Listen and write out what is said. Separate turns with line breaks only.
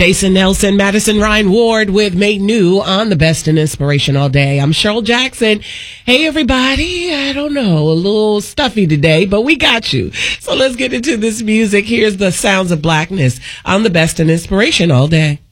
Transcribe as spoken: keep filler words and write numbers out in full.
Jason Nelson, Madison Ryan Ward with Made New on the Best in Inspiration All Day. I'm Cheryl Jackson. Hey, everybody. I don't know, a little stuffy today, but we got you. So let's get into this music. Here's the Sounds of Blackness on the Best in Inspiration All Day.